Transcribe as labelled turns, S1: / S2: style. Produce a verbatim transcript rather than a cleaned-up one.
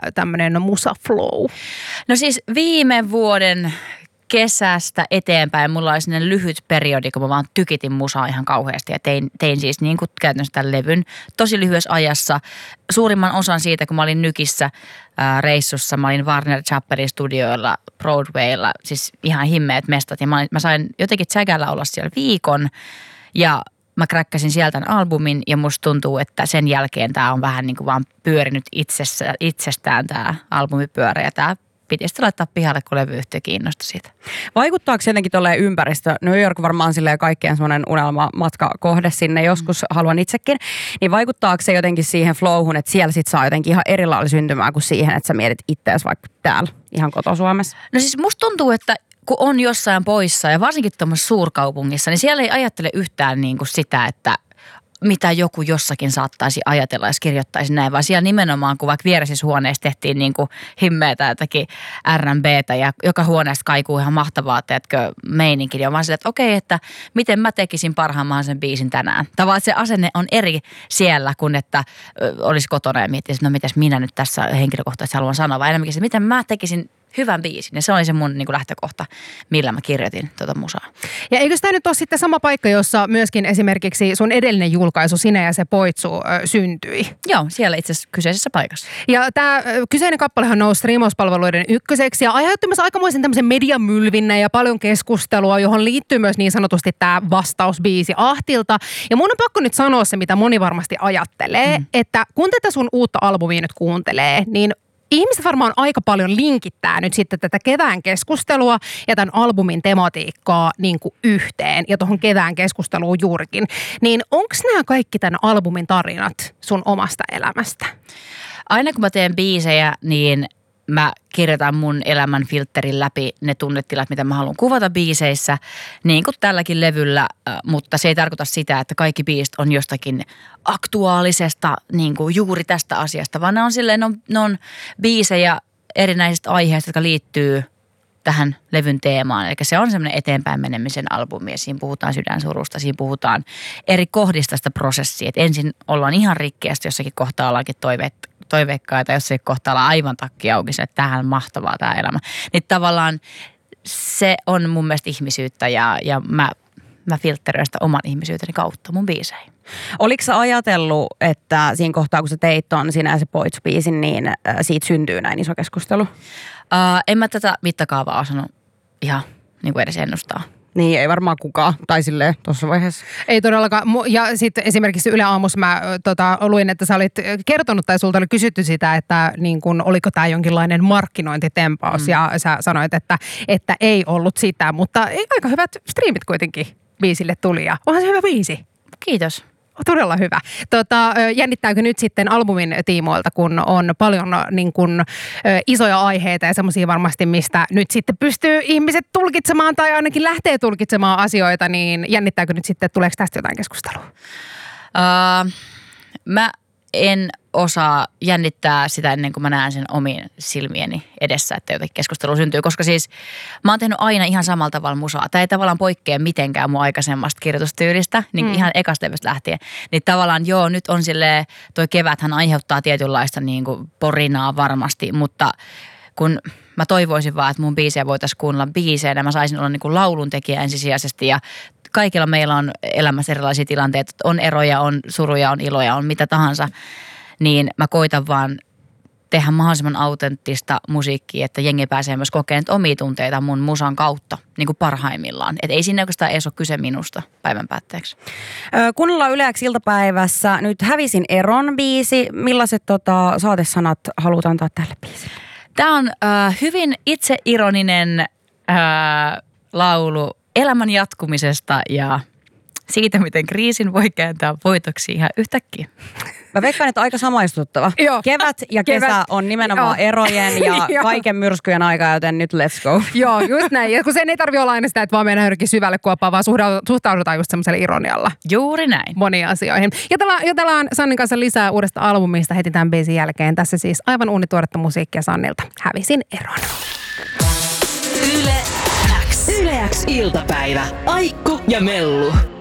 S1: tämmöinen musaflow?
S2: No siis viime vuoden kesästä eteenpäin mulla oli sellainen lyhyt periodi, kun mä vaan tykitin musaa ihan kauheasti ja tein, tein siis niin kuin käytännössä tämän levyn tosi lyhyessä ajassa. Suurimman osan siitä, kun mä olin Nykissä ää, reissussa, mä olin Warner Chapelin studioilla, Broadwaylla, siis ihan himmeet mestat ja mä, olin, mä sain jotenkin tsägällä olla siellä viikon ja mä kräkkäsin sieltä tämän albumin ja musta tuntuu, että sen jälkeen tää on vähän niin kuin vaan pyörinyt itsessä, itsestään tää albumipyörä ja tää piti sitten laittaa pihalle, kun levyyhtiö kiinnostui siitä.
S3: Vaikuttaako jotenkin tolleen ympäristö? New York varmaan silleen kaikkien semmoinen unelmamatkakohde sinne, joskus mm. haluan itsekin. Niin vaikuttaako se jotenkin siihen flowhun, että siellä sit saa jotenkin ihan eri lailla syntymään kuin siihen, että sä mietit itseäsi vaikka täällä ihan koto-Suomessa?
S2: No siis musta tuntuu, että kun on jossain poissa ja varsinkin tuommoisessa suurkaupungissa, niin siellä ei ajattele yhtään niin kuin sitä, että mitä joku jossakin saattaisi ajatella, jos kirjoittaisi näin, vaan siellä nimenomaan, kun vaikka vieressä huoneessa tehtiin niin kuin himmeitä jotakin R and B:tä ja joka huoneesta kaikuu ihan mahtavaa, teetkö, meininkin. Ja vaan silleen, että okei, että miten mä tekisin parhaan sen biisin tänään. Tavallaan se asenne on eri siellä, kun että ö, olisi kotona ja miettisi, että no mitäs minä nyt tässä henkilökohtaisesti haluan sanoa, vaan enemmänkin se, miten mä tekisin hyvän biisin. Ja se oli se mun niin kuin lähtökohta, millä mä kirjoitin tuota musaa.
S1: Ja eikö tämä nyt ole sitten sama paikka, jossa myöskin esimerkiksi sun edellinen julkaisu, Sinä ja se Poitsu, ö, syntyi?
S2: Joo, siellä itse asiassa kyseisessä paikassa.
S1: Ja tämä kyseinen kappalehan nousi striimauspalveluiden ykköseksi ja aiheutti myös aikamoisen tämmöisen mediamylvinnän ja paljon keskustelua, johon liittyy myös niin sanotusti tämä vastausbiisi Ahtilta. Ja mun on pakko nyt sanoa se, mitä moni varmasti ajattelee, mm. että kun tätä sun uutta albumia nyt kuuntelee, niin ihmiset varmaan aika paljon linkittää nyt sitten tätä kevään keskustelua ja tämän albumin tematiikkaa niin kuin yhteen ja tuohon kevään keskusteluun juurikin. Niin onko nämä kaikki tämän albumin tarinat sun omasta elämästä?
S2: Aina kun mä teen biisejä, niin mä kirjoitan mun elämän filterin läpi ne tunnetilat, mitä mä haluan kuvata biiseissä, niin kuin tälläkin levyllä, mutta se ei tarkoita sitä, että kaikki biisit on jostakin aktuaalisesta, niin kuin juuri tästä asiasta, vaan ne on silleen, ne on, ne on biisejä erinäisistä aiheista, jotka liittyy tähän levyn teemaan. Eli se on semmoinen eteenpäin menemisen albumi ja siinä puhutaan sydänsurusta, siinä puhutaan eri kohdista sitä prosessia. Et ensin ollaan ihan rikki ja jossakin kohtaa ollaankin toiveet, toiveikkaita, jossakin kohtaa ollaan aivan takki auki, että tämähän on mahtavaa tämä elämä. Niin tavallaan se on mun mielestä ihmisyyttä ja, ja mä, mä filtteröin sitä oman ihmisyyteni kautta mun biiseihin.
S3: Oliko sä ajatellut, että siinä kohtaa, kun sä teit ton Sinä ja se Poitsu-biisin, niin äh, siitä syntyy näin iso keskustelu?
S2: Uh, en mä tätä mittakaavaa osannut ihan niin kuin edes ennustaa.
S3: Niin, ei varmaan kukaan, tai silleen tuossa vaiheessa.
S1: Ei todellakaan. Ja sitten esimerkiksi Yle Aamussa mä tota, luin, että sä olit kertonut tai sulta oli kysytty sitä, että niin kun, oliko tämä jonkinlainen markkinointitempaus. Mm. Ja sä sanoit, että, että ei ollut sitä, mutta aika hyvät striimit kuitenkin biisille tuli ja onhan se hyvä biisi.
S2: Kiitos.
S1: Todella hyvä. Tota, jännittääkö nyt sitten albumin tiimoilta, kun on paljon niin kun, isoja aiheita ja semmoisia varmasti, mistä nyt sitten pystyy ihmiset tulkitsemaan tai ainakin lähtee tulkitsemaan asioita, niin jännittääkö nyt sitten, tuleeko tästä jotain keskustelua?
S2: Uh, mä en osaa jännittää sitä ennen kuin mä näen sen omiin silmieni edessä, että jotenkin keskustelu syntyy, koska siis mä oon tehnyt aina ihan samalla tavalla musaa. Tämä ei tavallaan poikkea mitenkään mun aikaisemmasta kirjoitustyylistä, niin mm. ihan ekasta levystä lähtien. Niin tavallaan joo, nyt on silleen, toi keväthän aiheuttaa tietynlaista niin kuin porinaa varmasti, mutta kun mä toivoisin vaan, että mun biisejä voitaisiin kuunnella biiseinä, mä saisin olla niin kuin lauluntekijä ensisijaisesti ja kaikilla meillä on elämässä erilaisia tilanteita, on eroja, on suruja, on iloja, on mitä tahansa, niin mä koitan vaan tehdä mahdollisimman autenttista musiikkia, että jengi pääsee myös kokemaan omia tunteita mun musan kautta, niin kuin parhaimmillaan. Että ei siinä oikeastaan edes ole kyse minusta päivän päätteeksi.
S3: Kuunnellaan Yle X iltapäivässä nyt Hävisin eron biisi. Millaiset tota, saatesanat haluat antaa tälle biisille?
S2: Tämä on äh, hyvin itseironinen äh, laulu elämän jatkumisesta ja siitä, miten kriisin voi kääntää voitoksi ihan yhtäkkiä.
S3: Mä veikkaan, että aika samaistuttava.
S1: Joo.
S3: Kevät ja kesä Kevät. on nimenomaan Joo. erojen ja kaiken myrskyjen aika, joten nyt let's go.
S1: Joo, just näin. Ja kun sen ei tarvitse olla aina sitä, että vaan mennään johonkin syvälle kuoppaan, vaan suhtaudutaan just semmoisella ironialla.
S2: Juuri näin.
S1: Moniin asioihin. Jutellaan, jutellaan Sannin kanssa lisää uudesta albumista heti tämän biisin jälkeen. Tässä siis aivan uunituoretta musiikkia Sannilta. Hävisin eron.
S4: Yle X. Yle X iltapäivä. Aikku ja Mellu.